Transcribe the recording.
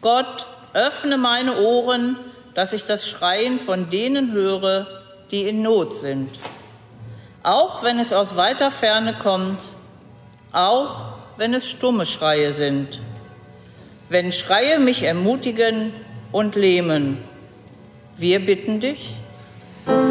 Gott, öffne meine Ohren, dass ich das Schreien von denen höre, die in Not sind. Auch wenn es aus weiter Ferne kommt, auch wenn es stumme Schreie sind. Wenn Schreie mich ermutigen und lähmen. Wir bitten dich.